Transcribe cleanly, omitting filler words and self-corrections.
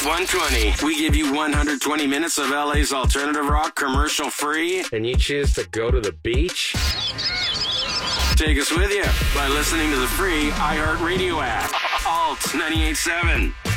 120. We give you 120 minutes of LA's alternative rock commercial free, and you choose to go to the beach? Take us with you by listening to the free iHeartRadio app. Alt 98.7.